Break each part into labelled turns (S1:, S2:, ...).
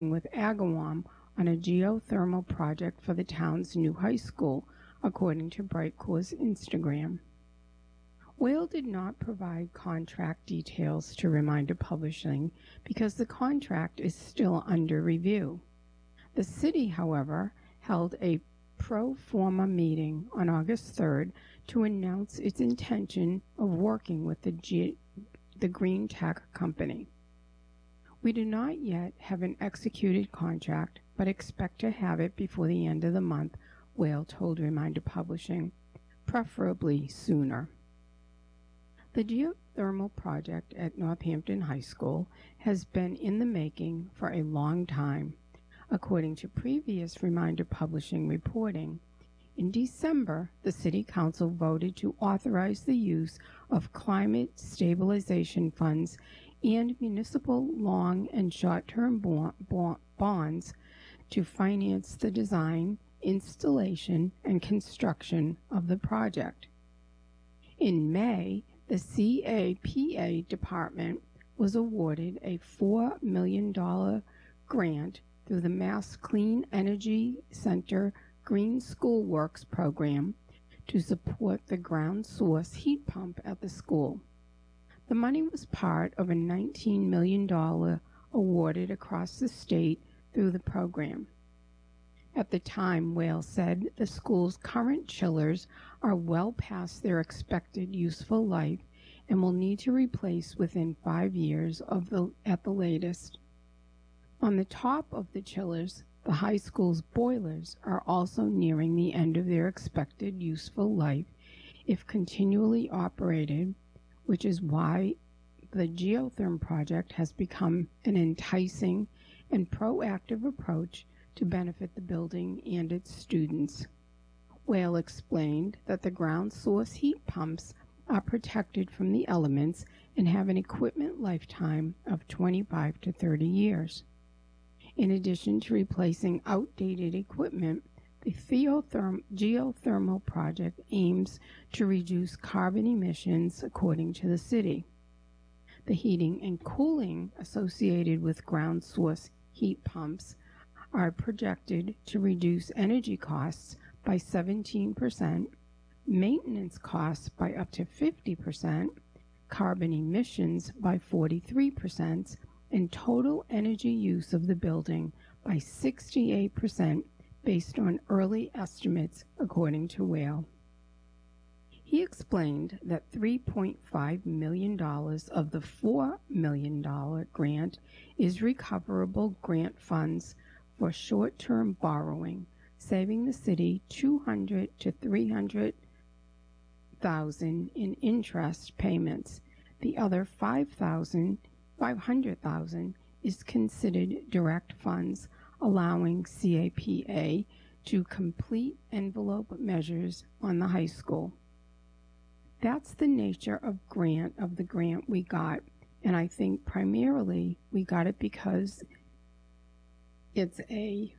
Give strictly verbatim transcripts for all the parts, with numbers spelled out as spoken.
S1: with Agawam on a geothermal project for the town's new high school, according to Brightcore's Instagram. Whale did not provide contract details to Reminder Publishing because the contract is still under review. The city, however, held a pro forma meeting on August third to announce its intention of working with the, G- the green tech company. We do not yet have an executed contract, but expect to have it before the end of the month, Whale told Reminder Publishing, preferably sooner. The geothermal project at Northampton High School has been in the making for a long time. According to previous Reminder Publishing reporting, in December, the City Council voted to authorize the use of climate stabilization funds and municipal long and short-term bonds to finance the design, installation, and construction of the project. In May, the C A P A department was awarded a four million dollars grant through the Mass Clean Energy Center Green School Works program to support the ground source heat pump at the school. The money was part of a nineteen million dollars awarded across the state through the program. At the time, Whale said the school's current chillers are well past their expected useful life and will need to replace within five years of the, at the latest. On the top of the chillers, the high school's boilers are also nearing the end of their expected useful life if continually operated, which is why the geotherm project has become an enticing and proactive approach to benefit the building and its students. Whale explained that the ground source heat pumps are protected from the elements and have an equipment lifetime of twenty-five to thirty years. In addition to replacing outdated equipment, the Theotherm- geothermal project aims to reduce carbon emissions according to the city. The heating and cooling associated with ground source heat pumps are projected to reduce energy costs by seventeen percent, maintenance costs by up to fifty percent, carbon emissions by forty-three percent, and total energy use of the building by sixty-eight percent based on early estimates, according to Whale. He explained that three point five million dollars of the four million dollars grant is recoverable grant funds for short-term borrowing, saving the city two hundred to three hundred thousand in interest payments. The other five thousand, five hundred thousand is considered direct funds, allowing C A P A to complete envelope measures on the high school. That's the nature of grant of the grant we got, and I think primarily we got it because it's a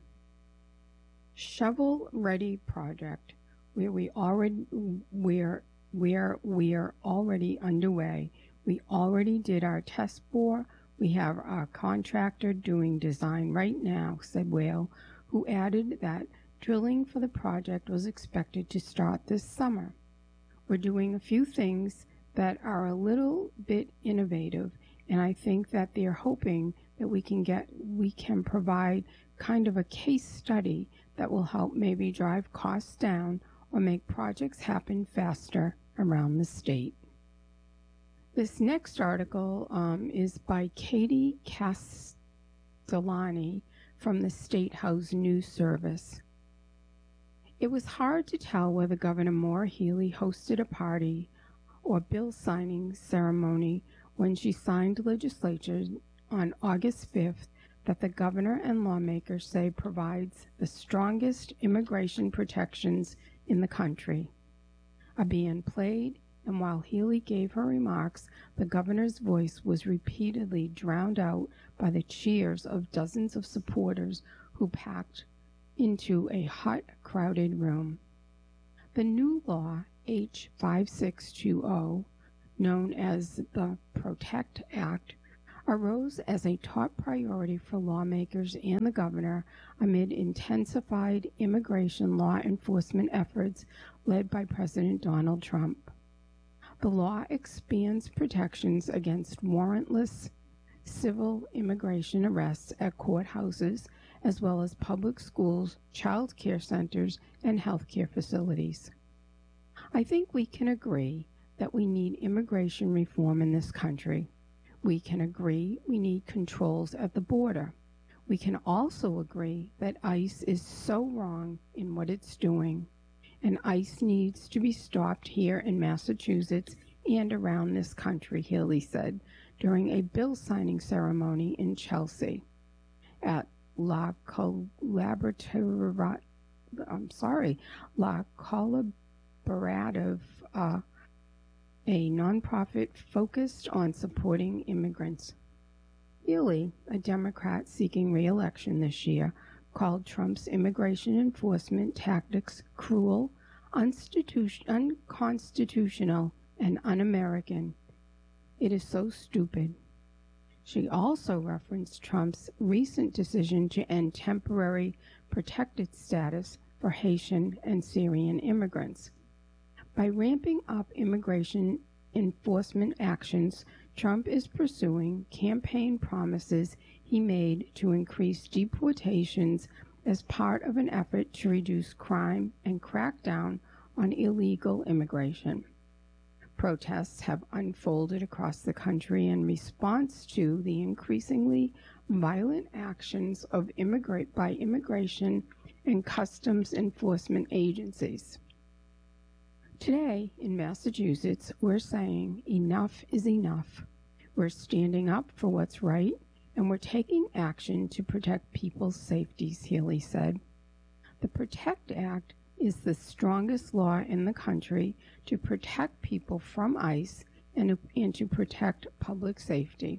S1: shovel-ready project where we already where where we are already underway. We already did our test bore. We have our contractor doing design right now, said Whale, who added that drilling for the project was expected to start this summer. We're doing a few things that are a little bit innovative, and I think that they're hoping that we can get we can provide kind of a case study that will help maybe drive costs down or make projects happen faster around the state. This next article um, is by Katie Castellani from the State House News Service. It was hard to tell whether Governor Maura Healey hosted a party or bill signing ceremony when she signed legislation on August fifth that the governor and lawmakers say provides the strongest immigration protections in the country. A band played, and while Healey gave her remarks, the governor's voice was repeatedly drowned out by the cheers of dozens of supporters who packed into a hot, crowded room. The new law, H five six two zero, known as the PROTECT Act, arose as a top priority for lawmakers and the governor amid intensified immigration law enforcement efforts led by President Donald Trump. The law expands protections against warrantless civil immigration arrests at courthouses, as well as public schools, child care centers, and health care facilities. I think we can agree that we need immigration reform in this country. We can agree we need controls at the border. We can also agree that ICE is so wrong in what it's doing, and ICE needs to be stopped here in Massachusetts and around this country, Healy said during a bill signing ceremony in Chelsea at La Collaborative, I'm sorry, La Collaborative, uh, a nonprofit focused on supporting immigrants. Healy, a Democrat seeking re-election this year, called Trump's immigration enforcement tactics cruel, unconstitutional, and un-American. It is so stupid. She also referenced Trump's recent decision to end temporary protected status for Haitian and Syrian immigrants. By ramping up immigration enforcement actions, Trump is pursuing campaign promises he made to increase deportations as part of an effort to reduce crime and crack down on illegal immigration. Protests have unfolded across the country in response to the increasingly violent actions of immigrate by immigration and customs enforcement agencies. Today, in Massachusetts, we're saying enough is enough. We're standing up for what's right, and we're taking action to protect people's safeties, Healy said. The PROTECT Act is the strongest law in the country to protect people from ICE and, and to protect public safety.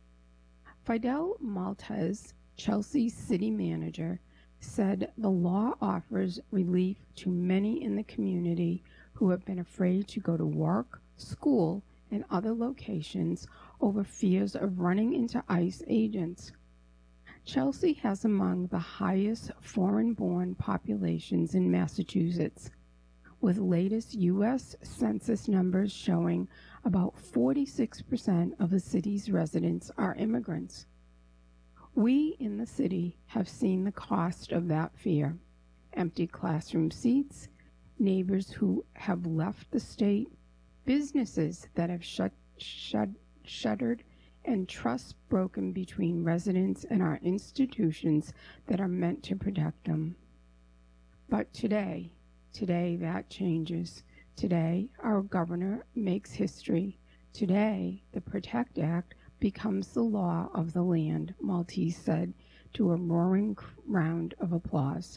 S1: Fidel Maltez, Chelsea's city manager, said the law offers relief to many in the community who have been afraid to go to work, school, and other locations over fears of running into ICE agents. Chelsea has among the highest foreign-born populations in Massachusetts, with latest U S Census numbers showing about forty-six percent of the city's residents are immigrants. We in the city have seen the cost of that fear: empty classroom seats, neighbors who have left the state, businesses that have shut, shut, shuttered, and trust broken between residents and our institutions that are meant to protect them. But today, today that changes. Today, our governor makes history. Today, the PROTECT Act becomes the law of the land, Maltese said to a roaring round of applause.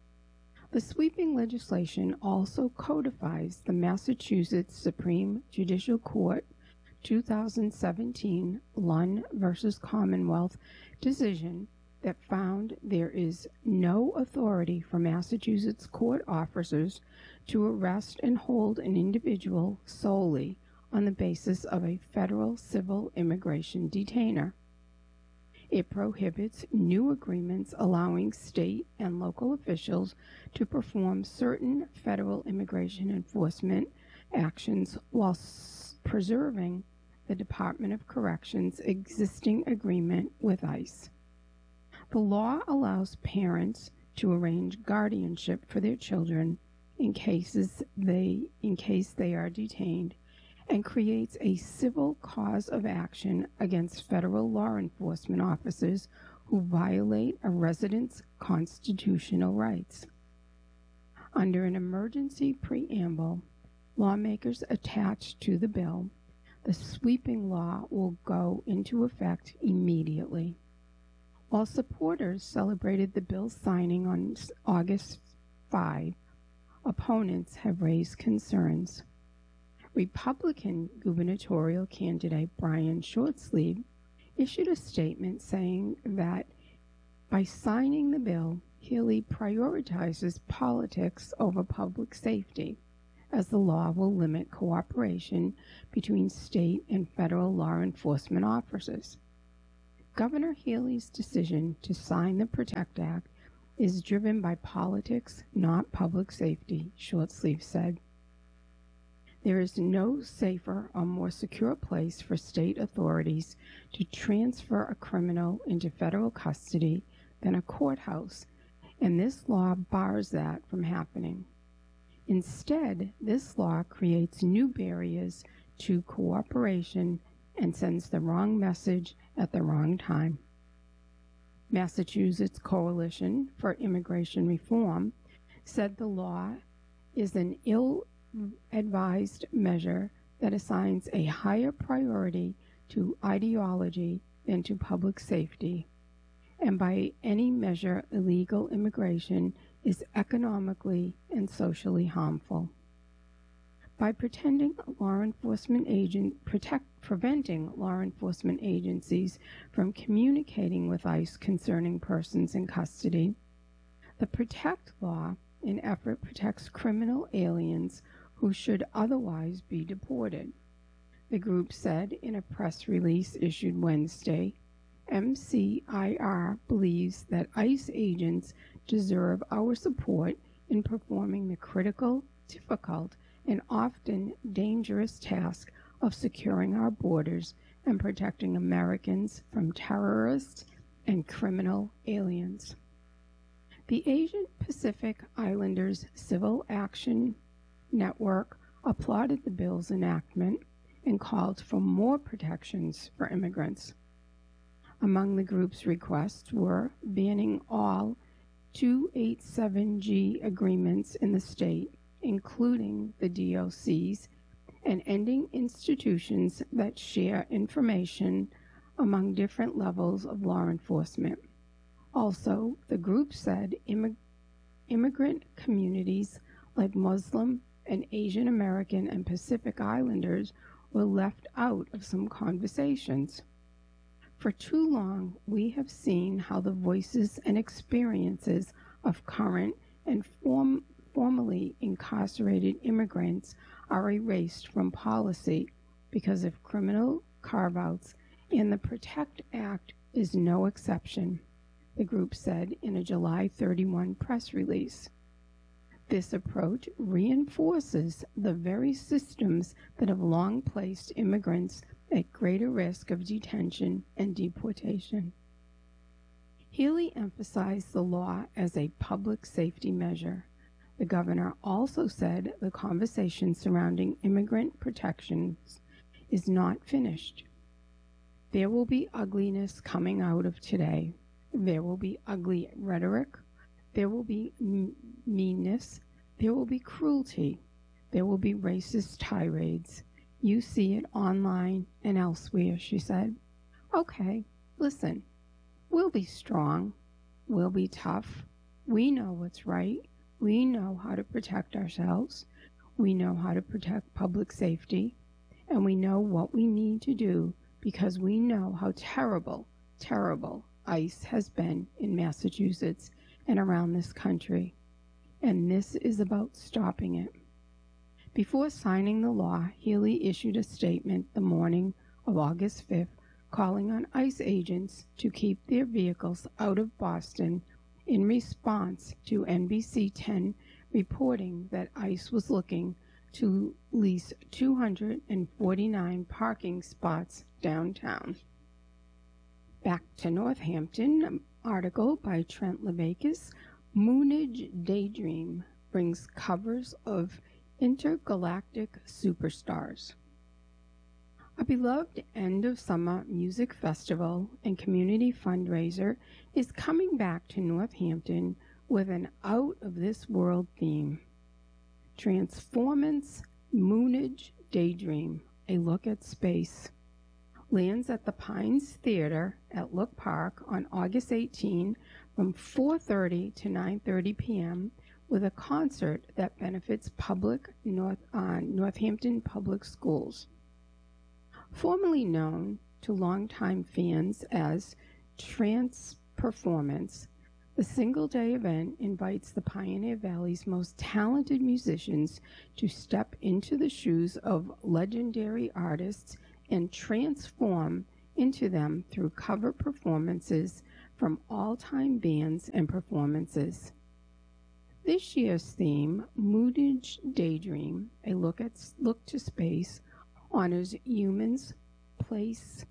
S1: The sweeping legislation also codifies the Massachusetts Supreme Judicial Court two thousand seventeen Lunn versus Commonwealth decision that found there is no authority for Massachusetts court officers to arrest and hold an individual solely on the basis of a federal civil immigration detainer. It prohibits new agreements allowing state and local officials to perform certain federal immigration enforcement actions while preserving the Department of Corrections' existing agreement with ICE. The law allows parents to arrange guardianship for their children in cases they in case they are detained, and creates a civil cause of action against federal law enforcement officers who violate a resident's constitutional rights. Under an emergency preamble, lawmakers attached to the bill, the sweeping law will go into effect immediately. While supporters celebrated the bill's signing on August fifth, opponents have raised concerns. Republican gubernatorial candidate Brian Shortsleeve issued a statement saying that by signing the bill, Healy prioritizes politics over public safety, as the law will limit cooperation between state and federal law enforcement officers. Governor Healey's decision to sign the PROTECT Act is driven by politics, not public safety, Shortsleeve said. There is no safer or more secure place for state authorities to transfer a criminal into federal custody than a courthouse, and this law bars that from happening. Instead, this law creates new barriers to cooperation and sends the wrong message at the wrong time. Massachusetts Coalition for Immigration Reform said the law is an ill-advised measure that assigns a higher priority to ideology than to public safety, and by any measure illegal immigration is economically and socially harmful. By pretending law enforcement agent, protect, preventing law enforcement agencies from communicating with ICE concerning persons in custody, the PROTECT law, in effort, protects criminal aliens who should otherwise be deported. The group said in a press release issued Wednesday, M C I R believes that ICE agents deserve our support in performing the critical, difficult, and often dangerous task of securing our borders and protecting Americans from terrorists and criminal aliens. The Asian Pacific Islanders Civil Action Network applauded the bill's enactment and called for more protections for immigrants. Among the group's requests were banning all two eighty-seven G agreements in the state, including the D O Cs, and ending institutions that share information among different levels of law enforcement. Also, the group said immig- immigrant communities like Muslim and Asian American and Pacific Islanders were left out of some conversations. For too long, we have seen how the voices and experiences of current and form, formerly incarcerated immigrants are erased from policy because of criminal carve-outs, and the PROTECT Act is no exception, the group said in a July thirty-first press release. This approach reinforces the very systems that have long placed immigrants at greater risk of detention and deportation. Healey emphasized the law as a public safety measure. The governor also said the conversation surrounding immigrant protections is not finished. There will be ugliness coming out of today. There will be ugly rhetoric. There will be m- meanness. There will be cruelty. There will be racist tirades. You see it online and elsewhere, she said. Okay, listen. We'll be strong. We'll be tough. We know what's right. We know how to protect ourselves. We know how to protect public safety. And we know what we need to do because we know how terrible, terrible ICE has been in Massachusetts and around this country. And this is about stopping it. Before signing the law, Healey issued a statement the morning of August fifth calling on ICE agents to keep their vehicles out of Boston in response to N B C ten reporting that ICE was looking to lease two hundred forty-nine parking spots downtown. Back to Northampton, an article by Trent Lebakis, Moonage Daydream brings covers of intergalactic superstars. A beloved end-of-summer music festival and community fundraiser is coming back to Northampton with an out-of-this-world theme. Transformance Moonage Daydream, a look at space, lands at the Pines Theater at Look Park on August eighteenth from four thirty to nine thirty p.m. with a concert that benefits public North, uh, Northampton Public Schools. Formerly known to longtime fans as Trance Performance, the single-day event invites the Pioneer Valley's most talented musicians to step into the shoes of legendary artists and transform into them through cover performances from all-time bands and performances. This year's theme, Moonage Daydream, a look at look to space, honors humans' place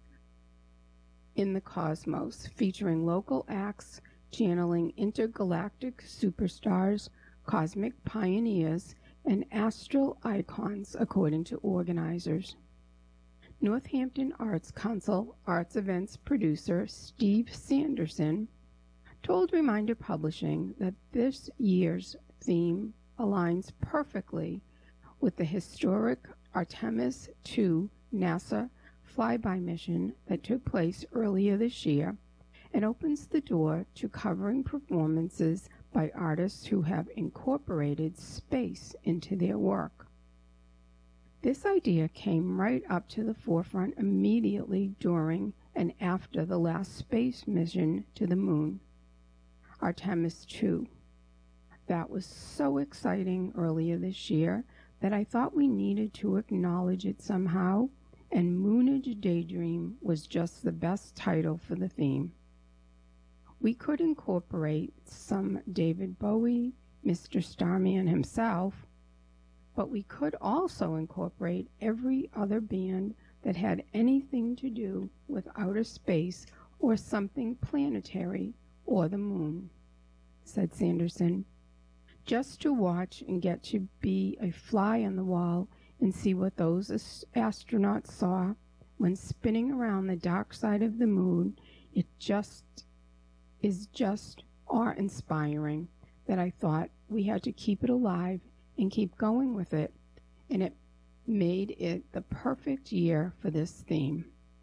S1: in the cosmos, featuring local acts channeling intergalactic superstars, cosmic pioneers, and astral icons, according to organizers. Northampton Arts Council arts events producer Steve Sanderson told Reminder Publishing that this year's theme aligns perfectly with the historic Artemis two NASA flyby mission that took place earlier this year and opens the door to covering performances by artists who have incorporated space into their work. This idea came right up to the forefront immediately during and after the last space mission to the moon, Artemis two. That was so exciting earlier this year that I thought we needed to acknowledge it somehow, and Moonage Daydream was just the best title for the theme. We could incorporate some David Bowie, Mister Starman himself, but we could also incorporate every other band that had anything to do with outer space or something planetary or the moon, said Sanderson. Just to watch and get to be a fly on the wall and see what those astronauts saw when spinning around the dark side of the moon, it just is just awe-inspiring that I thought we had to keep it alive and keep going with it, and it made it the perfect year for this theme.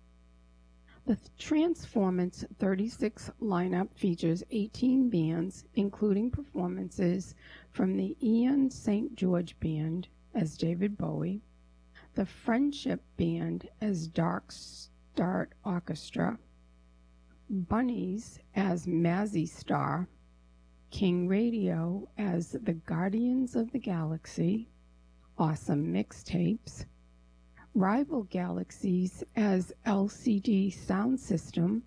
S1: The Transformance thirty-six lineup features eighteen bands, including performances from the Ian Saint George Band as David Bowie, the Friendship Band as Dark Start Orchestra, Bunnies as Mazzy Star, King Radio as the Guardians of the Galaxy, Awesome Mixtapes, Rival Galaxies as L C D Sound System,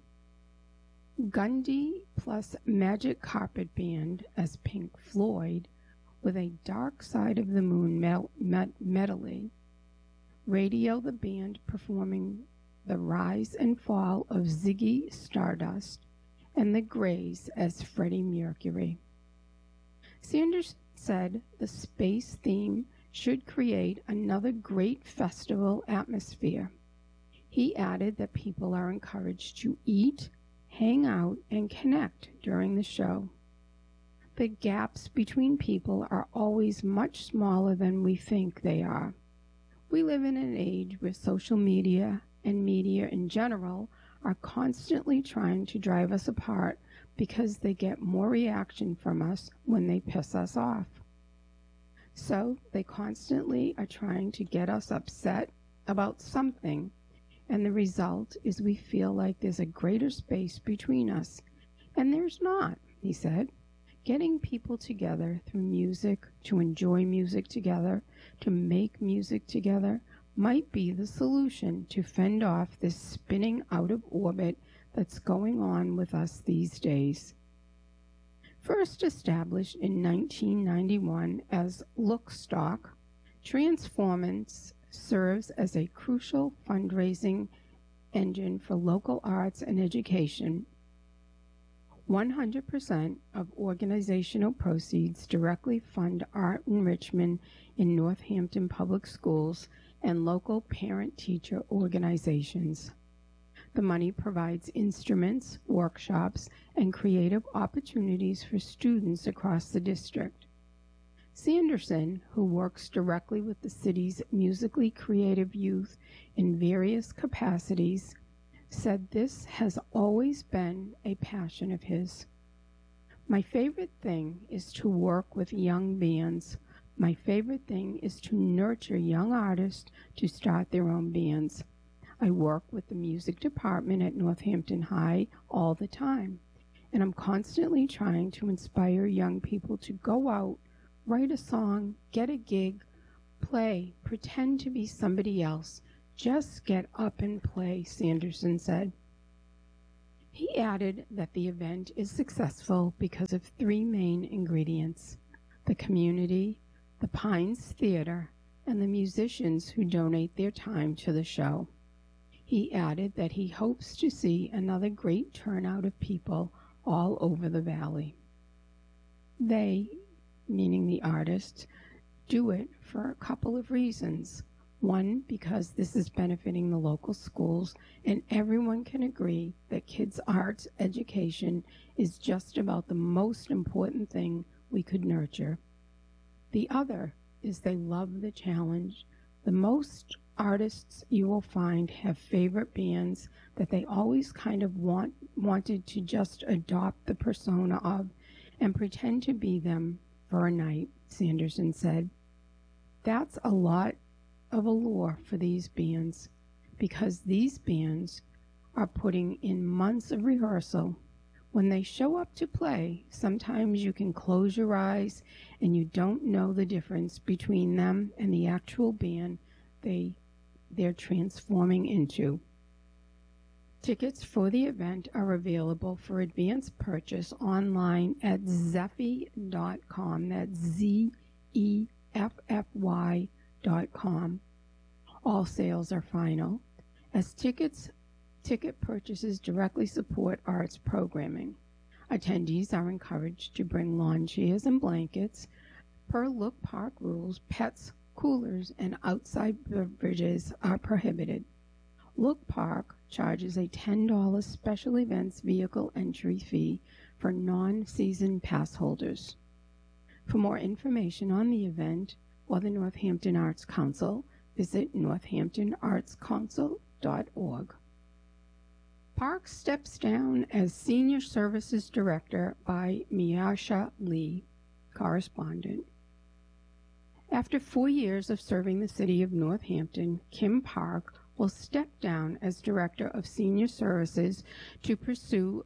S1: Gundy plus Magic Carpet Band as Pink Floyd with a Dark Side of the Moon mel- met- medley, Radio the Band performing The Rise and Fall of Ziggy Stardust, and the Greys as Freddie Mercury. Sanders said the space theme should create another great festival atmosphere. He added that people are encouraged to eat, hang out, and connect during the show. The gaps between people are always much smaller than we think they are. We live in an age where social media and media in general are constantly trying to drive us apart because they get more reaction from us when they piss us off. So they constantly are trying to get us upset about something, and the result is we feel like there's a greater space between us. And there's not, he said. Getting people together through music, to enjoy music together, to make music together, might be the solution to fend off this spinning out of orbit that's going on with us these days. First established in nineteen ninety-one as Lookstock, Transformance serves as a crucial fundraising engine for local arts and education. one hundred percent of organizational proceeds directly fund art enrichment in Northampton Public Schools and local parent-teacher organizations. The money provides instruments, workshops, and creative opportunities for students across the district. Sanderson, who works directly with the city's musically creative youth in various capacities, said this has always been a passion of his. My favorite thing is to work with young bands. My favorite thing is to nurture young artists to start their own bands. I work with the music department at Northampton High all the time, and I'm constantly trying to inspire young people to go out, write a song, get a gig, play, pretend to be somebody else. Just get up and play, Sanderson said. He added that the event is successful because of three main ingredients: the community, the Pines Theater, and the musicians who donate their time to the show. He added that he hopes to see another great turnout of people all over the valley. They, meaning the artists, do it for a couple of reasons. One, because this is benefiting the local schools, and everyone can agree that kids' arts education is just about the most important thing we could nurture. The other is they love the challenge. The most artists you will find have favorite bands that they always kind of want wanted to just adopt the persona of and pretend to be them for a night, Sanderson said. That's a lot of allure for these bands, because these bands are putting in months of rehearsal. When they show up to play, sometimes you can close your eyes and you don't know the difference between them and the actual band they, they're transforming into. Tickets for the event are available for advance purchase online at zeffy dot com. That's Z E F F Y dot com. All sales are final, as tickets ticket purchases directly support arts programming. Attendees are encouraged to bring lawn chairs and blankets. Per Look Park rules, pets, coolers, and outside beverages are prohibited. Look Park charges a ten dollars special events vehicle entry fee for non-season pass holders. For more information on the event or the Northampton Arts Council, visit northampton arts council dot org. Park steps down as Senior Services Director by Miasha Lee, correspondent. After four years of serving the city of Northampton, Kim Park will step down as Director of Senior Services to pursue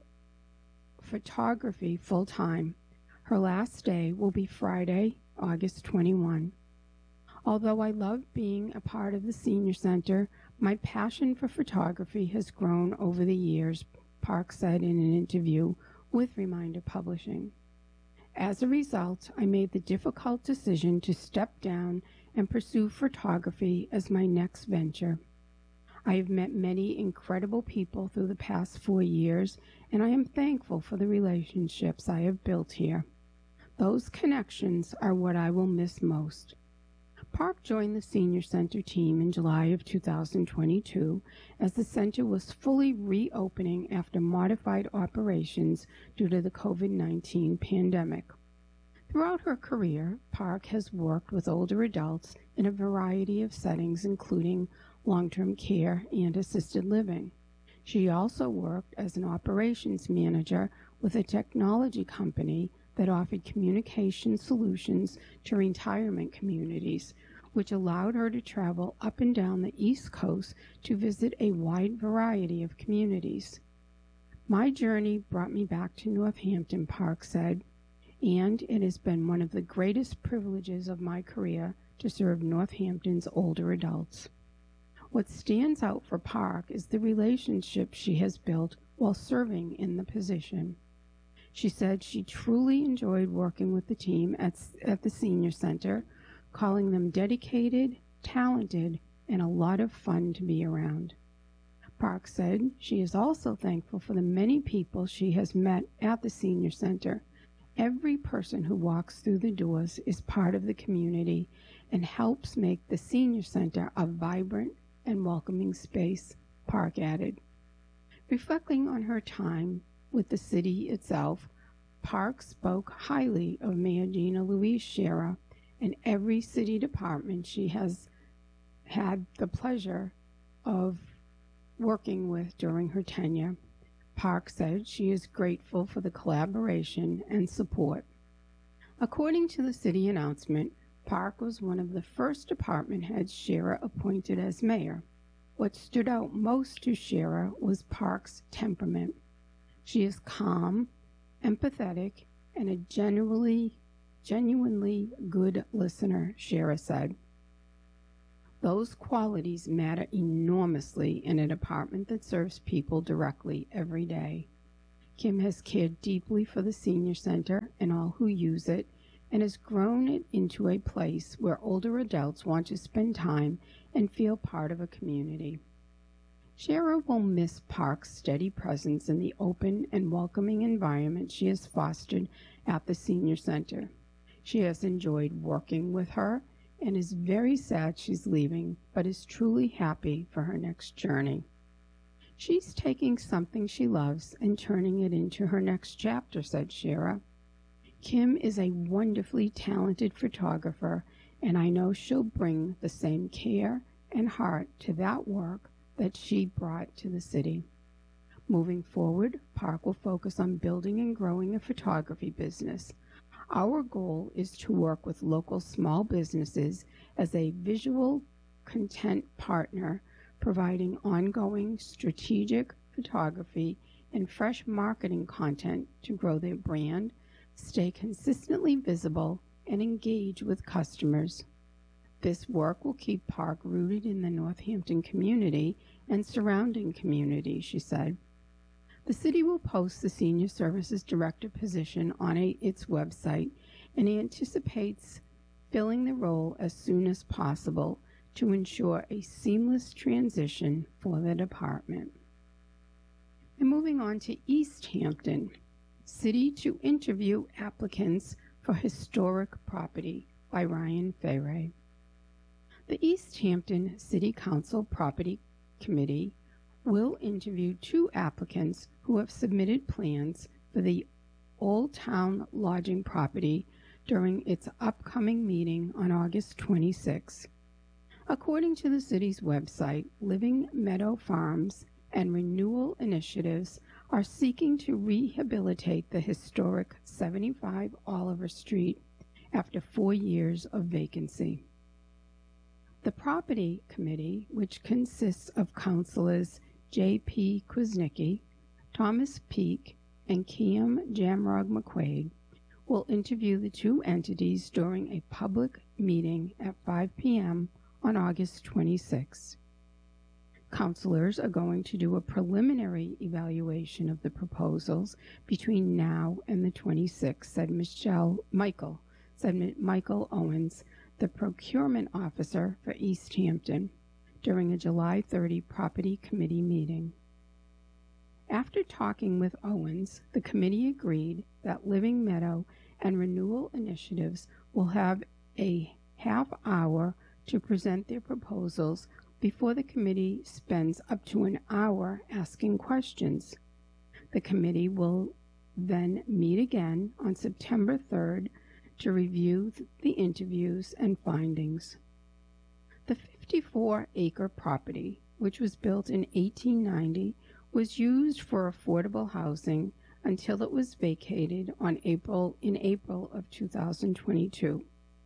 S1: photography full-time. Her last day will be Friday, August twenty-first. Although I love being a part of the Senior Center, my passion for photography has grown over the years, Park said in an interview with Reminder Publishing. As a result, I made the difficult decision to step down and pursue photography as my next venture. I have met many incredible people through the past four years, and I am thankful for the relationships I have built here. Those connections are what I will miss most. Park joined the Senior Center team in July of two thousand twenty-two as the center was fully reopening after modified operations due to the COVID nineteen pandemic. Throughout her career, Park has worked with older adults in a variety of settings, including long-term care and assisted living. She also worked as an operations manager with a technology company that offered communication solutions to retirement communities, which allowed her to travel up and down the East Coast to visit a wide variety of communities. My journey brought me back to Northampton, Park said, and it has been one of the greatest privileges of my career to serve Northampton's older adults. What stands out for Park is the relationship she has built while serving in the position. She said she truly enjoyed working with the team at, at the Senior Center, calling them dedicated, talented, and a lot of fun to be around. Park said she is also thankful for the many people she has met at the Senior Center. Every person who walks through the doors is part of the community and helps make the Senior Center a vibrant and welcoming space, Park added. Reflecting on her time with the city itself, Park spoke highly of Mayor Gina Louise Scherer and every city department she has had the pleasure of working with during her tenure. Park said she is grateful for the collaboration and support. According to the city announcement, Park was one of the first department heads Scherer appointed as mayor. What stood out most to Scherer was Park's temperament. She is calm, empathetic, and a genuinely, genuinely good listener, Scherer said. Those qualities matter enormously in a department that serves people directly every day. Kim has cared deeply for the senior center and all who use it, and has grown it into a place where older adults want to spend time and feel part of a community. Shara will miss Park's steady presence in the open and welcoming environment she has fostered at the senior center. She has enjoyed working with her and is very sad she's leaving, but is truly happy for her next journey. She's taking something she loves and turning it into her next chapter, said Shara. Kim is a wonderfully talented photographer, and I know she'll bring the same care and heart to that work that she brought to the city. Moving forward, Park will focus on building and growing a photography business. Our goal is to work with local small businesses as a visual content partner, providing ongoing strategic photography and fresh marketing content to grow their brand, stay consistently visible, and engage with customers. This work will keep Park rooted in the Northampton community and surrounding community, she said. The city will post the Senior Services Director position on a, its website, and anticipates filling the role as soon as possible to ensure a seamless transition for the department. And moving on to East Hampton, city to interview applicants for historic property by Ryan Ferre. The East Hampton City Council Property Committee will interview two applicants who have submitted plans for the Old Town lodging property during its upcoming meeting on August twenty-sixth. According to the city's website, Living Meadow Farms and Renewal Initiatives are seeking to rehabilitate the historic seventy-five Oliver Street after four years of vacancy. The Property Committee, which consists of councilors J P Kuznicki, Thomas Peake, and Kiam Jamrog McQuaid, will interview the two entities during a public meeting at five p m on August twenty-sixth. Councilors are going to do a preliminary evaluation of the proposals between now and the twenty-sixth, said Michelle Michael, said Michael Owens, the procurement officer for East Hampton, during a July thirtieth Property Committee meeting. After talking with Owens, the committee agreed that Living Meadow and Renewal Initiatives will have a half hour to present their proposals before the committee spends up to an hour asking questions. The committee will then meet again on September third to review the interviews and findings. The fifty-four acre property, which was built in eighteen ninety, was used for affordable housing until it was vacated on April in April of two thousand twenty-two.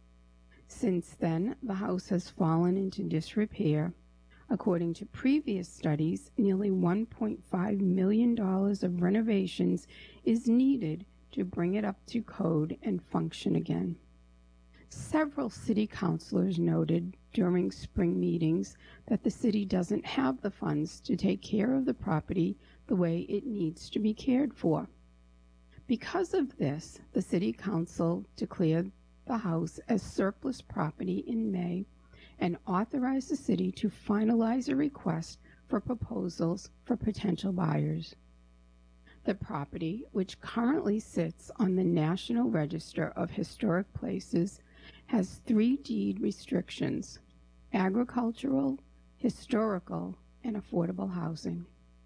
S1: Since then, the house has fallen into disrepair. According to previous studies, nearly one point five million dollars of renovations is needed to bring it up to code and function again. Several city councilors noted during spring meetings that the city doesn't have the funds to take care of the property the way it needs to be cared for. Because of this, the city council declared the house as surplus property in May and authorized the city to finalize a request for proposals for potential buyers. The property, which currently sits on the National Register of Historic Places, has three deed restrictions: agricultural, historical, and affordable housing.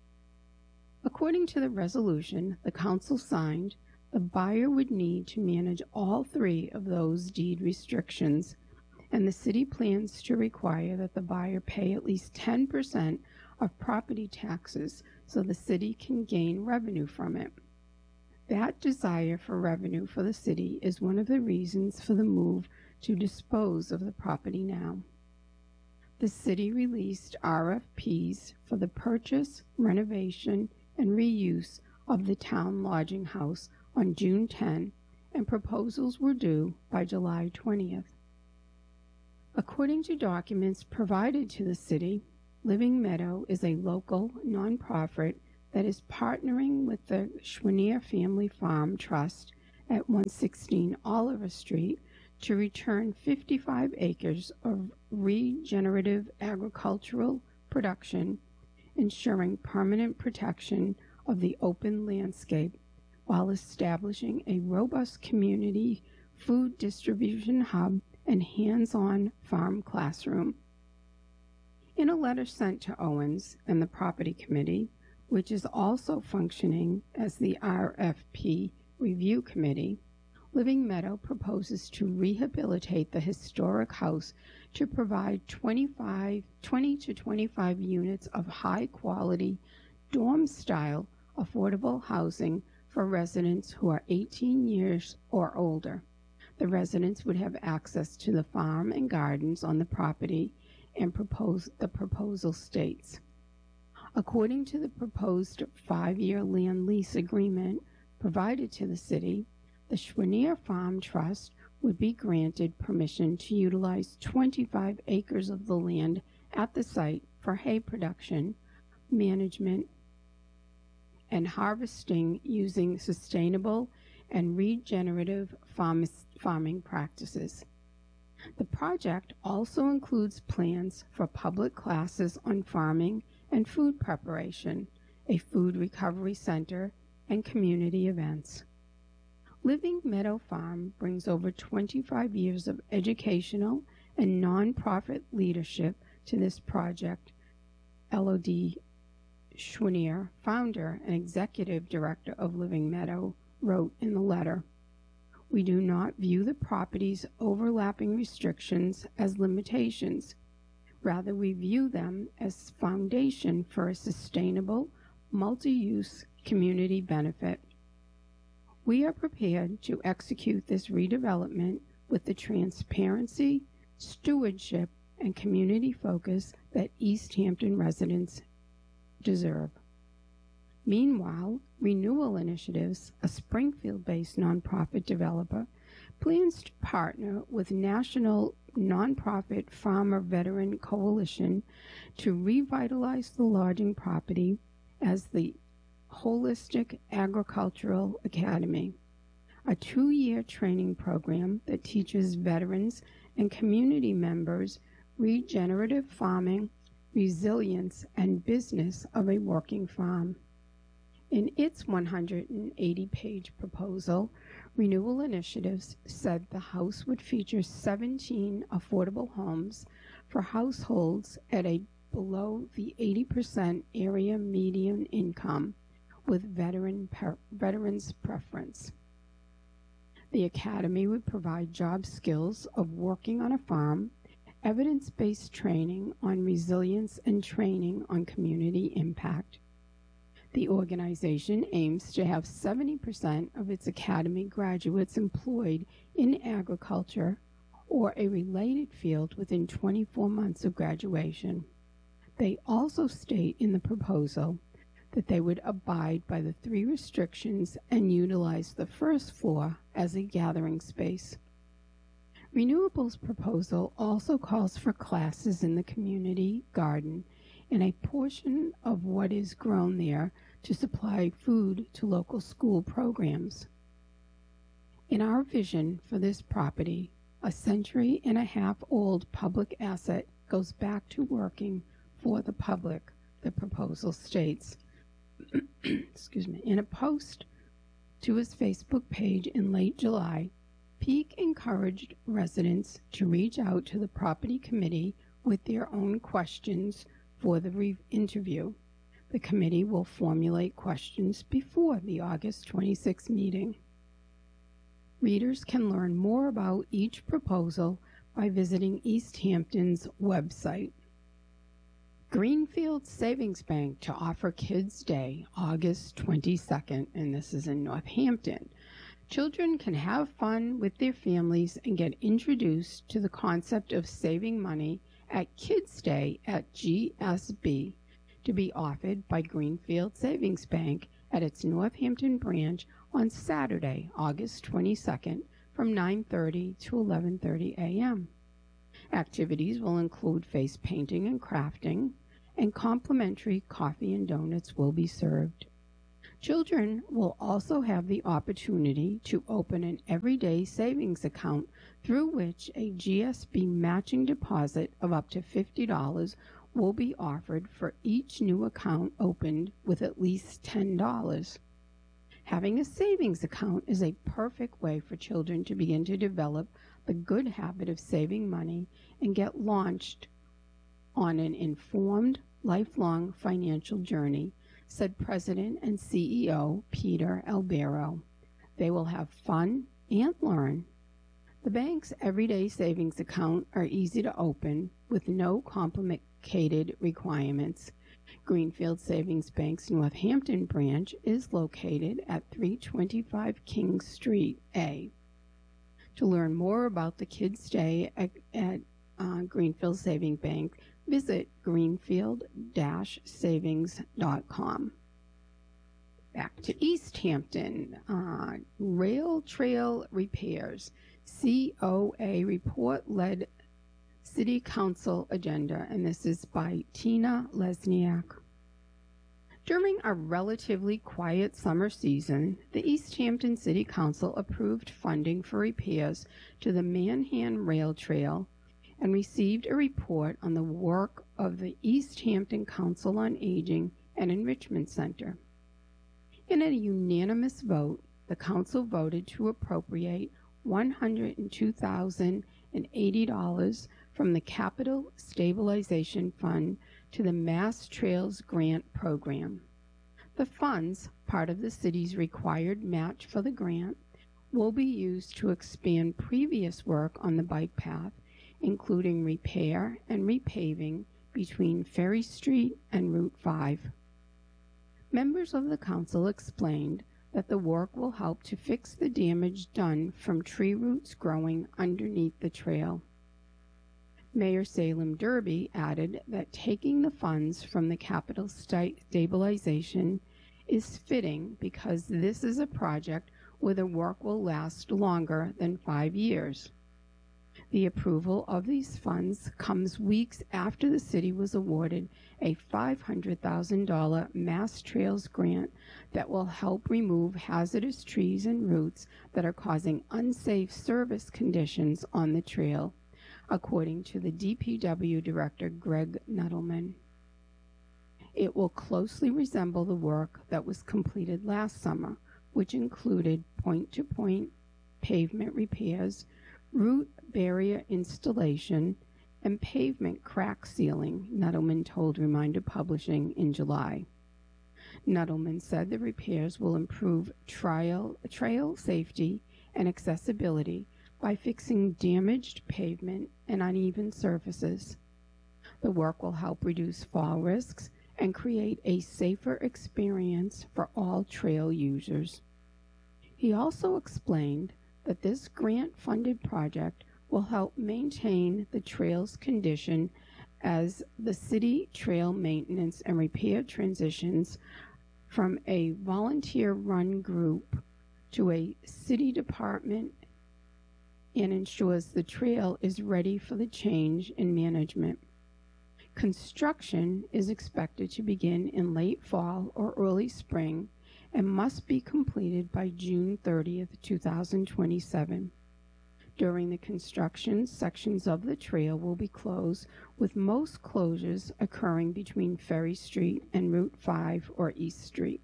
S1: According to the resolution the council signed, the buyer would need to manage all three of those deed restrictions, and the city plans to require that the buyer pay at least ten percent of property taxes so the city can gain revenue from it. That desire for revenue for the city is one of the reasons for the move to dispose of the property now. The city released R F Ps for the purchase, renovation, and reuse of the town lodging house on June tenth, and proposals were due by July twentieth. According to documents provided to the city, Living Meadow is a local, nonprofit, that is partnering with the Schwanier Family Farm Trust at one sixteen Oliver Street to return fifty-five acres of regenerative agricultural production, ensuring permanent protection of the open landscape while establishing a robust community food distribution hub and hands-on farm classroom. In a letter sent to Owens and the Property Committee, which is also functioning as the R F P Review Committee, Living Meadow proposes to rehabilitate the historic house to provide twenty-five, twenty to twenty-five units of high-quality, dorm-style, affordable housing for residents who are eighteen years or older. The residents would have access to the farm and gardens on the property, and propose, the proposal states. According to the proposed five-year land lease agreement provided to the city, the Schwanier Farm Trust would be granted permission to utilize twenty-five acres of the land at the site for hay production, management, and harvesting using sustainable and regenerative farm farming practices. The project also includes plans for public classes on farming and food preparation, a food recovery center, and community events. Living Meadow Farm brings over twenty-five years of educational and nonprofit leadership to this project. Elodie Schwanier, founder and executive director of Living Meadow, wrote in the letter, "We do not view the property's overlapping restrictions as limitations. Rather, we view them as foundation for a sustainable, multi-use community benefit. We are prepared to execute this redevelopment with the transparency, stewardship, and community focus that East Hampton residents deserve." Meanwhile, Renewal Initiatives, a Springfield-based nonprofit developer, plans to partner with National Nonprofit Farmer Veteran Coalition to revitalize the lodging property as the Holistic Agricultural Academy, a two-year training program that teaches veterans and community members regenerative farming, resilience, and business of a working farm. In its one hundred eighty page proposal, Renewal Initiatives said the house would feature seventeen affordable homes for households at a below the eighty percent area median income, with veteran per, veterans preference. The academy would provide job skills of working on a farm, evidence-based training on resilience, and training on community impact. The organization aims to have seventy percent of its academy graduates employed in agriculture or a related field within twenty-four months of graduation. They also state in the proposal that they would abide by the three restrictions and utilize the first floor as a gathering space. Renewable's proposal also calls for classes in the community garden and a portion of what is grown there to supply food to local school programs. In our vision for this property, a century and a half old public asset goes back to working for the public, the proposal states. Excuse me. In a post to his Facebook page in late July, Peak encouraged residents to reach out to the property committee with their own questions for the re- interview. The committee will formulate questions before the August twenty-sixth meeting. Readers can learn more about each proposal by visiting East Hampton's website. Greenfield Savings Bank to offer Kids Day, August twenty-second, and this is in Northampton. Children can have fun with their families and get introduced to the concept of saving money at Kids Day at G S B, to be offered by Greenfield Savings Bank at its Northampton branch on Saturday, August twenty-second, from nine thirty to eleven thirty a m Activities will include face painting and crafting, and complimentary coffee and donuts will be served. Children will also have the opportunity to open an everyday savings account through which a G S B matching deposit of up to fifty dollars will be offered for each new account opened with at least ten dollars. Having a savings account is a perfect way for children to begin to develop the good habit of saving money and get launched on an informed, lifelong financial journey, said President and C E O Peter Albero. They will have fun and learn. The bank's everyday savings account are easy to open with no complicated requirements. Greenfield Savings Bank's Northampton branch is located at three twenty-five King Street A. To learn more about the Kids Day at, at uh, Greenfield Savings Bank, visit greenfield dash savings dot com. Back to East Hampton. Uh, rail trail repairs. C O A report led City Council agenda, and this is by Tina Lesniak. During a relatively quiet summer season, the East Hampton City Council approved funding for repairs to the Manhan Rail Trail and received a report on the work of the East Hampton Council on Aging and Enrichment Center. In a unanimous vote, the council voted to appropriate one hundred two thousand eighty dollars from the Capital Stabilization Fund to the Mass Trails Grant Program. The funds, part of the city's required match for the grant, will be used to expand previous work on the bike path, including repair and repaving between Ferry Street and Route five. Members of the council explained that the work will help to fix the damage done from tree roots growing underneath the trail. Mayor Salem Derby added that taking the funds from the capital stabilization is fitting because this is a project where the work will last longer than five years. The approval of these funds comes weeks after the city was awarded a five hundred thousand dollars Mass Trails grant that will help remove hazardous trees and roots that are causing unsafe service conditions on the trail, according to the D P W Director Greg Nuttleman. It will closely resemble the work that was completed last summer, which included point-to-point pavement repairs, root barrier installation, and pavement crack sealing, Nuttleman told Reminder Publishing in July. Nuttleman said the repairs will improve trail, trail safety and accessibility by fixing damaged pavement and uneven surfaces. The work will help reduce fall risks and create a safer experience for all trail users. He also explained that this grant-funded project will help maintain the trail's condition as the city trail maintenance and repair transitions from a volunteer-run group to a city department and ensures the trail is ready for the change in management. Construction is expected to begin in late fall or early spring and must be completed by June thirtieth, two thousand twenty-seven. During the construction, sections of the trail will be closed, with most closures occurring between Ferry Street and Route five or East Street.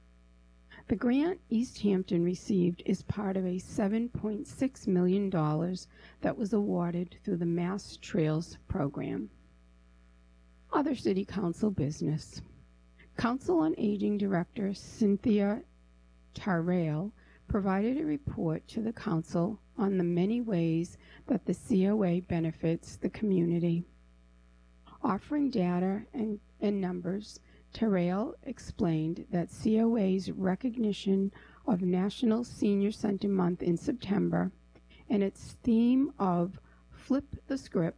S1: The grant East Hampton received is part of a seven point six million dollars that was awarded through the Mass Trails program. Other City Council business. Council on Aging Director Cynthia Tarrail provided a report to the Council on the many ways that the C O A benefits the community. Offering data and, and numbers, Tarrail explained that C O A's recognition of National Senior Center Month in September and its theme of Flip the Script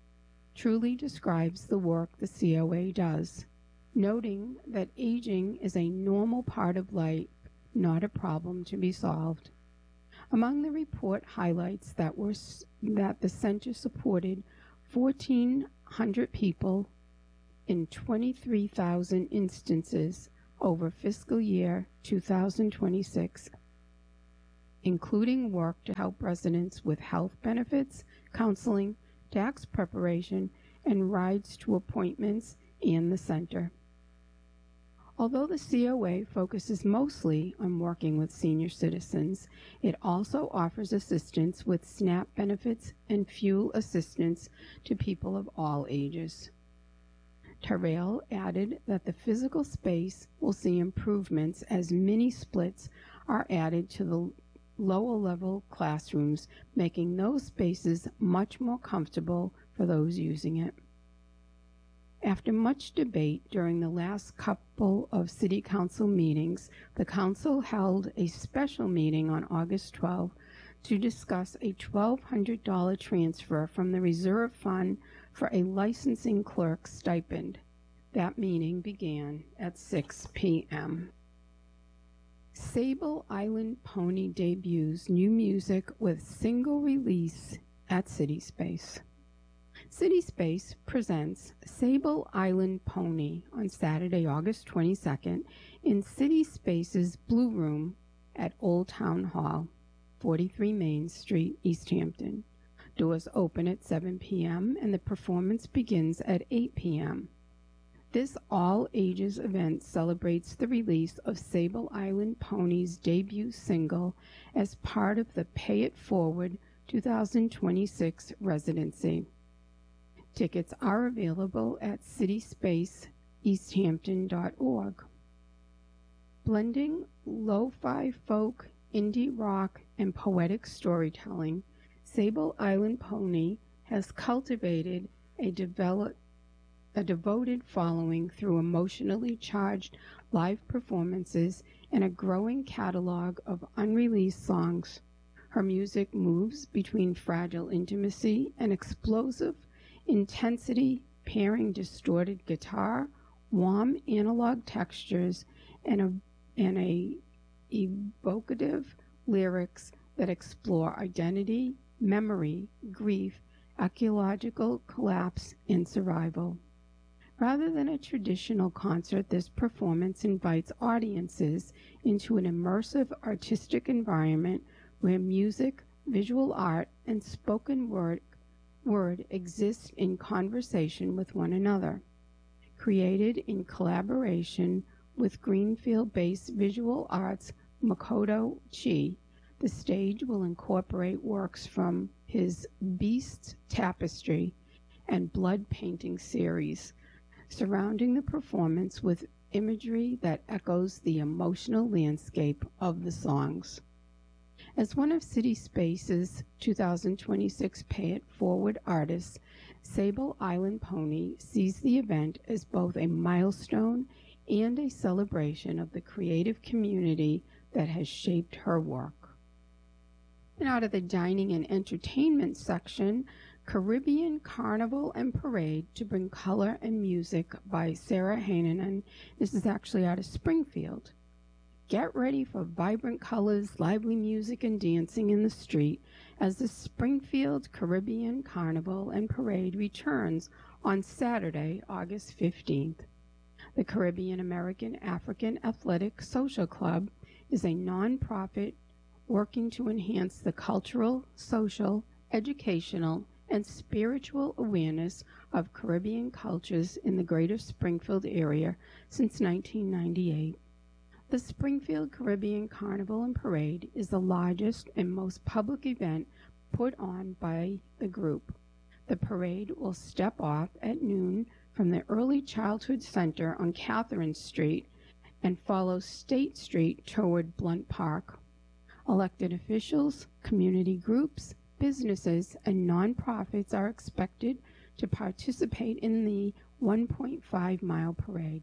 S1: truly describes the work the C O A does, noting that aging is a normal part of life, not a problem to be solved. Among the report highlights that were that the center supported fourteen hundred people in twenty-three thousand instances over fiscal year two thousand twenty-six, including work to help residents with health benefits, counseling, tax preparation, and rides to appointments and the center. Although the C O A focuses mostly on working with senior citizens, it also offers assistance with SNAP benefits and fuel assistance to people of all ages. Terrell added that the physical space will see improvements as mini splits are added to the lower level classrooms, making those spaces much more comfortable for those using it. After much debate during the last couple of City Council meetings, the Council held a special meeting on August twelfth to discuss a twelve hundred dollars transfer from the Reserve Fund for a licensing clerk stipend. That meeting began at six p m Sable Island Pony debuts new music with single release at City Space. City Space presents Sable Island Pony on Saturday, August twenty-second in City Space's Blue Room at Old Town Hall, forty-three Main Street, East Hampton. Doors open at seven p m and the performance begins at eight p m This all-ages event celebrates the release of Sable Island Pony's debut single as part of the Pay It Forward two thousand twenty-six residency. Tickets are available at city space east hampton dot org. Blending lo-fi folk, indie rock, and poetic storytelling, Sable Island Pony has cultivated a, develop, a devoted following through emotionally charged live performances and a growing catalog of unreleased songs. Her music moves between fragile intimacy and explosive intensity, pairing distorted guitar, warm analog textures, and a, and a evocative lyrics that explore identity, memory, grief, ecological collapse, and survival. Rather than a traditional concert, this performance invites audiences into an immersive artistic environment where music, visual art, and spoken word word exists in conversation with one another. Created in collaboration with Greenfield-based visual arts Makoto Chi, the stage will incorporate works from his Beast Tapestry and Blood Painting series, surrounding the performance with imagery that echoes the emotional landscape of the songs. As one of City Space's two thousand twenty-six Pay It Forward artists, Sable Island Pony sees the event as both a milestone and a celebration of the creative community that has shaped her work. And out of the dining and entertainment section, Caribbean Carnival and Parade to Bring Color and Music by Sarah Heinonen. This is actually out of Springfield. Get ready for vibrant colors, lively music, and dancing in the street as the Springfield Caribbean Carnival and Parade returns on Saturday, August fifteenth. The Caribbean American African Athletic Social Club is a nonprofit working to enhance the cultural, social, educational, and spiritual awareness of Caribbean cultures in the greater Springfield area since nineteen ninety-eight. The Springfield Caribbean Carnival and Parade is the largest and most public event put on by the group. The parade will step off at noon from the Early Childhood Center on Catherine Street and follow State Street toward Blunt Park. Elected officials, community groups, businesses, and nonprofits are expected to participate in the one point five mile parade.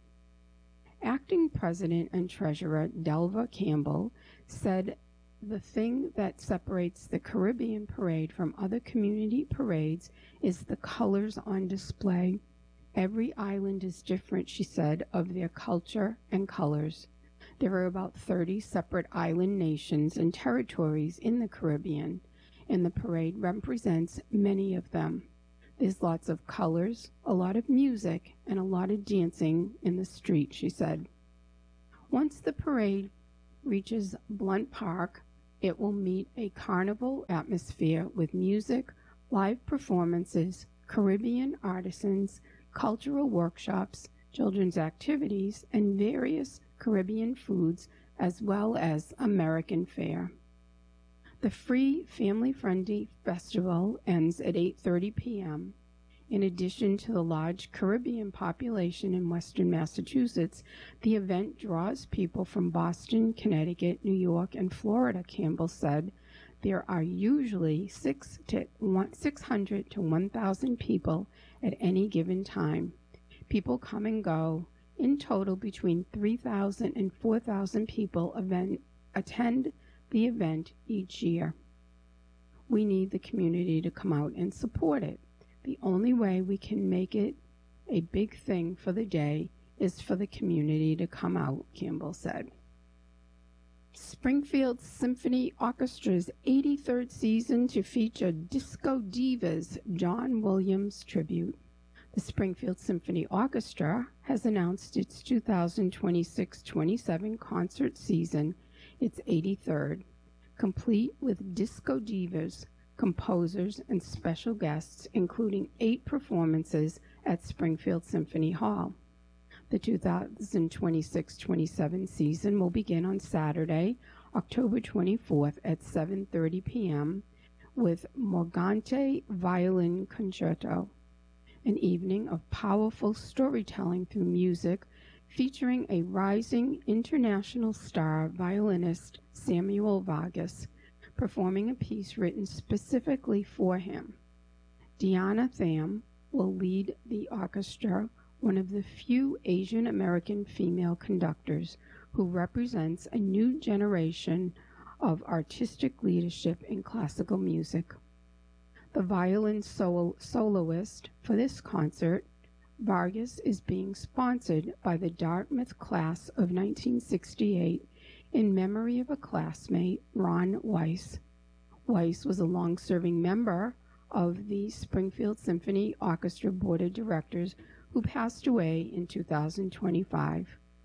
S1: Acting President and Treasurer Delva Campbell said the thing that separates the Caribbean Parade from other community parades is the colors on display. Every island is different, she said, of their culture and colors. There are about thirty separate island nations and territories in the Caribbean, and the parade represents many of them. There's lots of colors, a lot of music, and a lot of dancing in the street, she said. Once the parade reaches Blunt Park, it will meet a carnival atmosphere with music, live performances, Caribbean artisans, cultural workshops, children's activities, and various Caribbean foods, as well as American fare. The free, family-friendly festival ends at eight thirty p.m. In addition to the large Caribbean population in western Massachusetts, the event draws people from Boston, Connecticut, New York, and Florida, Campbell said. There are usually six hundred to one thousand people at any given time. People come and go. In total, between three thousand and four thousand people event, attend the event each year. We need the community to come out and support it. The only way we can make it a big thing for the day is for the community to come out, Campbell said. Springfield Symphony Orchestra's eighty-third season to feature Disco Divas John Williams tribute. The Springfield Symphony Orchestra has announced its two thousand twenty-six twenty-seven concert season, its eighty-third, complete with Disco Divas, composers, and special guests, including eight performances at Springfield Symphony Hall. The two thousand twenty-six twenty-seven season will begin on Saturday, October twenty-fourth at seven thirty p.m. with Morgante Violin Concerto, an evening of powerful storytelling through music featuring a rising international star violinist Samuel Vargas, performing a piece written specifically for him. Diana Tham will lead the orchestra, one of the few Asian American female conductors who represents a new generation of artistic leadership in classical music. The violin solo- soloist for this concert, Vargas, is being sponsored by the Dartmouth class of nineteen sixty-eight in memory of a classmate, Ron Weiss. Weiss was a long-serving member of the Springfield Symphony Orchestra Board of Directors who passed away in two thousand twenty-five.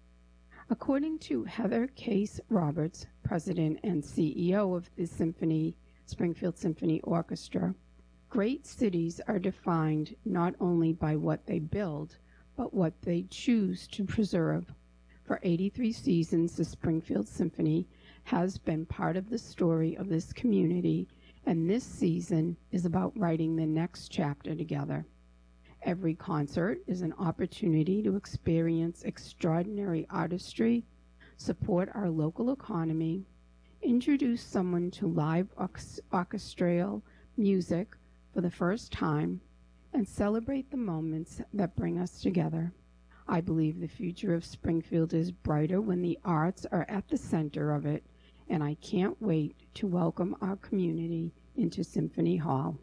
S1: According to Heather Case Roberts, president and C E O of the Symphony, Springfield Symphony Orchestra, great cities are defined not only by what they build, but what they choose to preserve. For eighty-three seasons, the Springfield Symphony has been part of the story of this community, and this season is about writing the next chapter together. Every concert is an opportunity to experience extraordinary artistry, support our local economy, introduce someone to live orchestral music for the first time, and celebrate the moments that bring us together. I believe the future of Springfield is brighter when the arts are at the center of it, and I can't wait to welcome our community into Symphony Hall.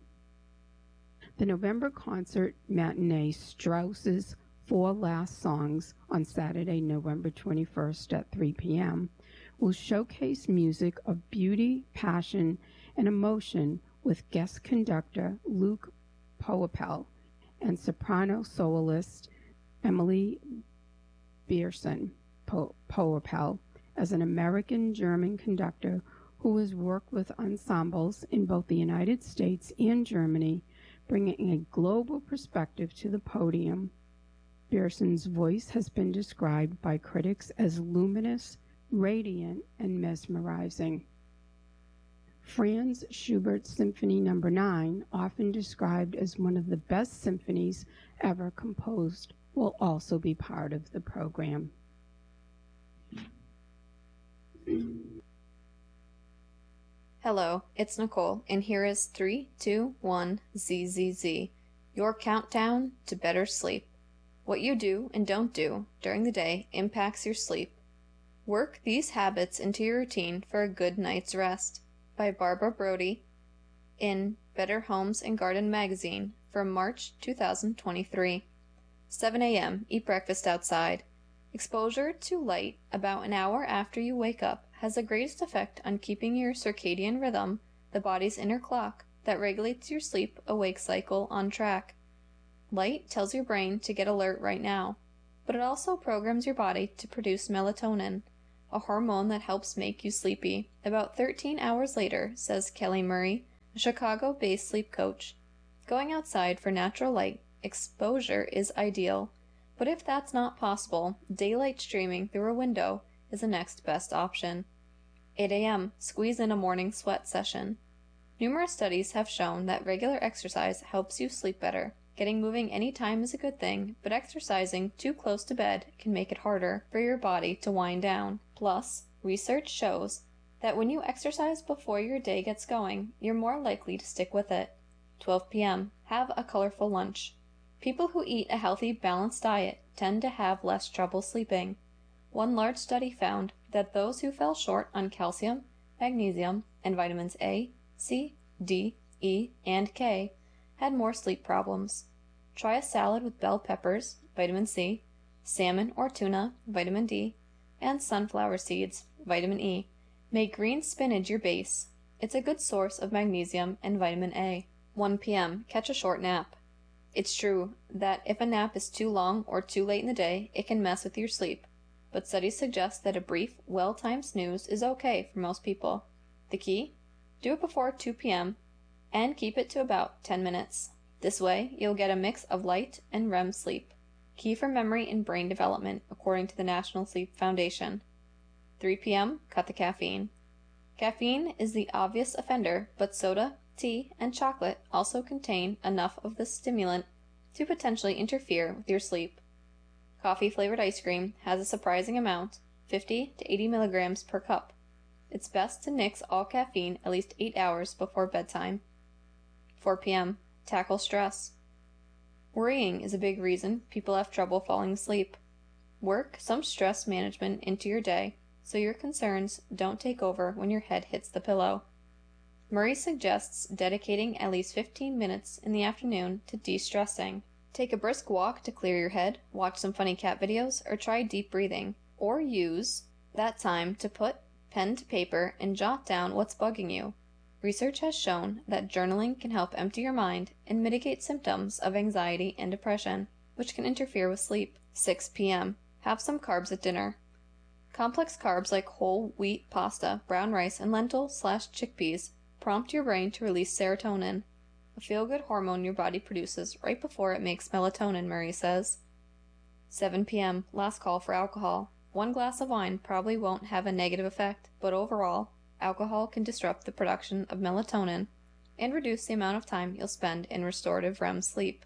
S1: The November concert matinee Strauss's Four Last Songs on Saturday, November twenty-first at three p.m. will showcase music of beauty, passion, and emotion with guest conductor Luke Poapel and soprano soloist Emily Bierson po- Poapel as an American-German conductor who has worked with ensembles in both the United States and Germany, bringing a global perspective to the podium. Bierson's voice has been described by critics as luminous, radiant, and mesmerizing. Franz Schubert's Symphony Number nine, often described as one of the best symphonies ever composed, will also be part of the program.
S2: Hello, it's Nicole, and here is three, two, one, Z Z Z, your countdown to better sleep. What you do and don't do during the day impacts your sleep. Work these habits into your routine for a good night's rest. By Barbara Brody in Better Homes and Garden magazine for March two thousand twenty-three. seven a.m. Eat breakfast outside. Exposure to light about an hour after you wake up has the greatest effect on keeping your circadian rhythm, the body's inner clock that regulates your sleep-awake cycle, on track. Light tells your brain to get alert right now, but it also programs your body to produce melatonin, a hormone that helps make you sleepy, about thirteen hours later, says Kelly Murray, a Chicago-based sleep coach. Going outside for natural light exposure is ideal, but if that's not possible, daylight streaming through a window is the next best option. eight a.m. Squeeze in a morning sweat session. Numerous studies have shown that regular exercise helps you sleep better. Getting moving any time is a good thing, but exercising too close to bed can make it harder for your body to wind down. Plus, research shows that when you exercise before your day gets going, you're more likely to stick with it. twelve p.m. Have a colorful lunch. People who eat a healthy, balanced diet tend to have less trouble sleeping. One large study found that those who fell short on calcium, magnesium, and vitamins A, C, D, E, and K had more sleep problems. Try a salad with bell peppers, vitamin C, salmon or tuna, vitamin D, and sunflower seeds, vitamin E. Make green spinach your base. It's a good source of magnesium and vitamin A. one p.m. Catch a short nap. It's true that if a nap is too long or too late in the day, it can mess with your sleep, but studies suggest that a brief, well-timed snooze is okay for most people. The key? Do it before two p.m. and keep it to about ten minutes. This way, you'll get a mix of light and R E M sleep. Key for memory and brain development, according to the National Sleep Foundation. three p.m. Cut the caffeine. Caffeine is the obvious offender, but soda, tea, and chocolate also contain enough of the stimulant to potentially interfere with your sleep. Coffee-flavored ice cream has a surprising amount, fifty to eighty milligrams per cup. It's best to nix all caffeine at least eight hours before bedtime. four p.m. Tackle stress. Worrying is a big reason people have trouble falling asleep. Work some stress management into your day so your concerns don't take over when your head hits the pillow. Murray suggests dedicating at least fifteen minutes in the afternoon to de-stressing. Take a brisk walk to clear your head, watch some funny cat videos, or try deep breathing. Or use that time to put pen to paper and jot down what's bugging you. Research has shown that journaling can help empty your mind and mitigate symptoms of anxiety and depression, which can interfere with sleep. six p.m. Have some carbs at dinner. Complex carbs like whole wheat pasta, brown rice, and lentil slash chickpeas prompt your brain to release serotonin, a feel-good hormone your body produces right before it makes melatonin, Murray says. seven p.m. Last call for alcohol. One glass of wine probably won't have a negative effect, but overall, alcohol can disrupt the production of melatonin and reduce the amount of time you'll spend in restorative R E M sleep.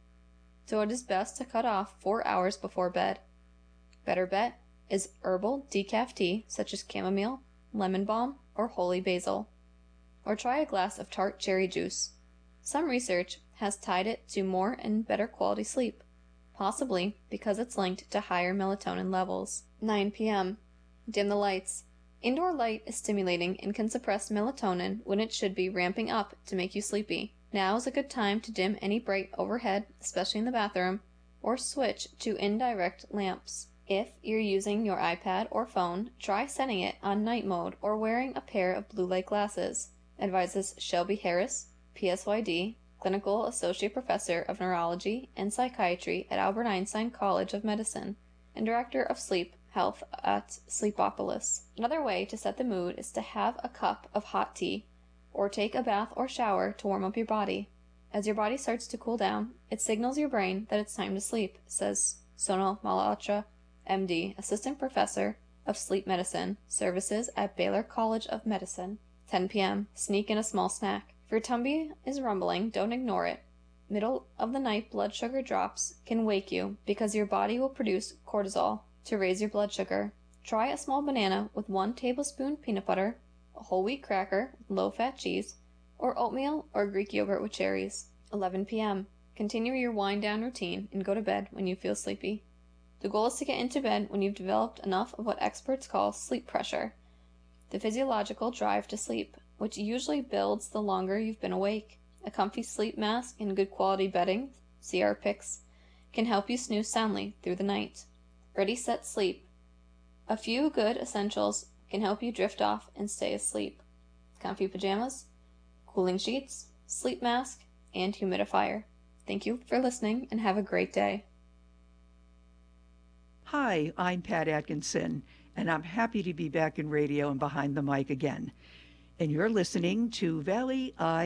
S2: So it is best to cut off four hours before bed. Better bet is herbal decaf tea such as chamomile, lemon balm, or holy basil. Or try a glass of tart cherry juice. Some research has tied it to more and better quality sleep, possibly because it's linked to higher melatonin levels. nine p.m. Dim the lights. Indoor light is stimulating and can suppress melatonin when it should be ramping up to make you sleepy. Now is a good time to dim any bright overhead, especially in the bathroom, or switch to indirect lamps. If you're using your iPad or phone, try setting it on night mode or wearing a pair of blue light glasses, advises Shelby Harris, P S Y D, Clinical Associate Professor of Neurology and Psychiatry at Albert Einstein College of Medicine, and Director of Sleep Health at Sleepopolis. Another way to set the mood is to have a cup of hot tea, or take a bath or shower to warm up your body. As your body starts to cool down, it signals your brain that it's time to sleep, says Sonal Malhotra, M D, Assistant Professor of Sleep Medicine, Services at Baylor College of Medicine. ten p.m. Sneak in a small snack. If your tummy is rumbling, don't ignore it. Middle of the night blood sugar drops can wake you because your body will produce cortisol to raise your blood sugar. Try a small banana with one tablespoon peanut butter, a whole wheat cracker with low-fat cheese, or oatmeal or Greek yogurt with cherries. eleven p.m. Continue your wind-down routine and go to bed when you feel sleepy. The goal is to get into bed when you've developed enough of what experts call sleep pressure, the physiological drive to sleep, which usually builds the longer you've been awake. A comfy sleep mask and good quality bedding, see our pics, can help you snooze soundly through the night. Ready, set, sleep. A few good essentials can help you drift off and stay asleep. Comfy pajamas, cooling sheets, sleep mask, and humidifier. Thank you for listening and have a great day.
S3: Hi, I'm Pat Atkinson, and I'm happy to be back in radio and behind the mic again. And you're listening to Valley Eye